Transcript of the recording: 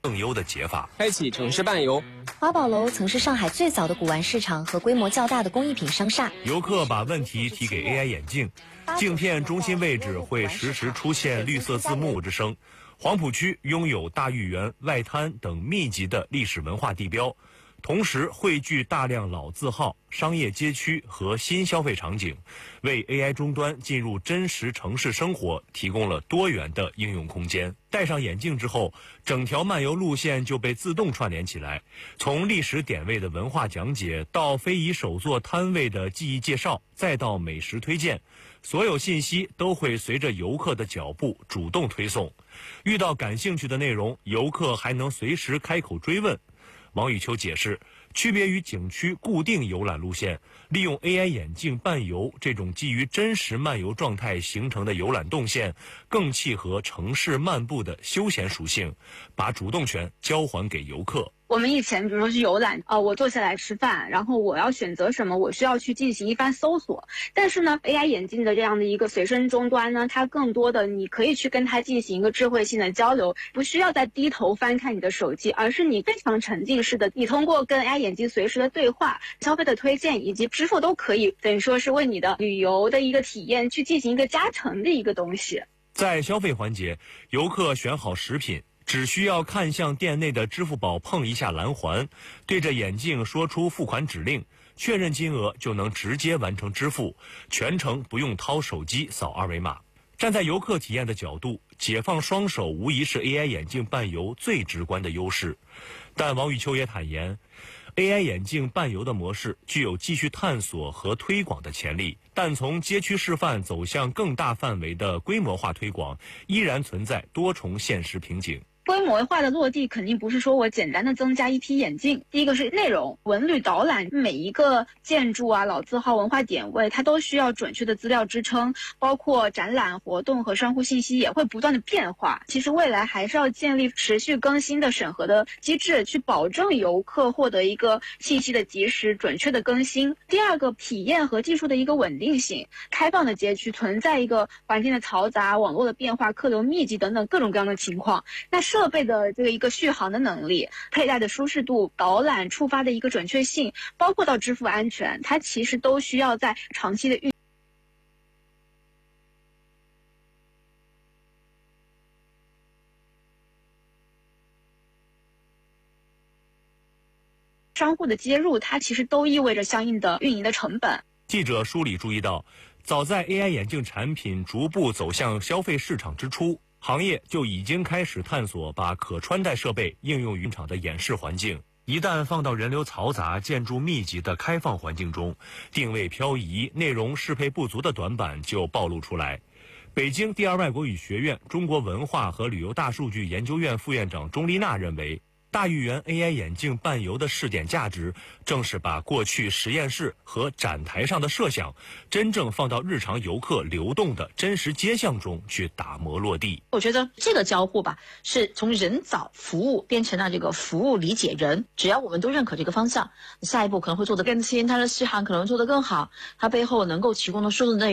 更优的解法。 开启城市漫游。 华宝楼曾是上海最早的古玩市场和规模较大的工艺品商厦。 游客把问题提给 AI 眼镜，镜片中心位置会实时出现绿色字幕之声。黄浦区拥有大玉园、外滩等密集的历史文化地标，同时汇聚大量老字号、商业街区和新消费场景，为 AI 终端进入真实城市生活提供了多元的应用空间。戴上眼镜之后，整条漫游路线就被自动串联起来，从历史点位的文化讲解，到非遗手作摊位的技艺介绍，再到美食推荐，所有信息都会随着游客的脚步主动推送。遇到感兴趣的内容，游客还能随时开口追问。王雨秋解释，区别于景区固定游览路线，利用 AI 眼镜伴游这种基于真实漫游状态形成的游览动线，更契合城市漫步的休闲属性，把主动权交还给游客。 我们以前比如说去游览，我坐下来吃饭，然后我要选择什么，我需要去进行一番搜索。但是呢 ，AI 眼镜的这样的一个随身终端呢，它更多的你可以去跟它进行一个智慧性的交流，不需要再低头翻看你的手机，而是你非常沉浸式的，你通过跟 AI 眼镜随时的对话、消费的推荐以及支付都可以，等于说是为你的旅游的一个体验去进行一个加成的一个东西。 在消费环节，游客选好食品，只需要看向店内的支付宝碰一下蓝环，对着眼镜说出付款指令，确认金额就能直接完成支付，全程不用掏手机扫二维码。站在游客体验的角度，解放双手无疑是 AI 眼镜伴游最直观的优势。但王雨秋也坦言， AI 眼镜伴游的模式具有继续探索和推广的潜力，但从街区示范走向更大范围的规模化推广，依然存在多重现实瓶颈。 规模化的落地肯定不是说我简单的增加一批眼镜，第一个是内容、文旅导览，每一个建筑啊、老字号、文化点位，它都需要准确的资料支撑，包括展览活动和商户信息也会不断的变化。其实未来还是要建立持续更新的审核的机制，去保证游客获得一个信息的及时、准确的更新。第二个，体验和技术的一个稳定性，开放的街区存在一个环境的嘈杂、网络的变化、客流密集等等各种各样的情况，那设备的这个一个续航的能力、佩戴的舒适度、导览触发的一个准确性，包括到支付安全，它其实都需要在长期的运商户的接入，它其实都意味着相应的运营的成本。 记者梳理注意到，早在 AI 眼镜产品逐步走向消费市场之初，行业就已经开始探索把可穿戴设备应用于场的演示环境。一旦放到人流嘈杂、建筑密集的开放环境中，定位漂移、内容适配不足的短板就暴露出来。北京第二外国语学院中国文化和旅游大数据研究院副院长钟丽娜认为，大玉园 AI 眼镜伴游的试点价值，正是把过去实验室和展台上的设想，真正放到日常游客流动的真实街巷中去打磨落地。 我觉得这个交互吧，是从人找服务变成了这个服务理解人。只要我们都认可这个方向，下一步可能会做得更新，它的续航可能做得更好，它背后能够提供的数字内容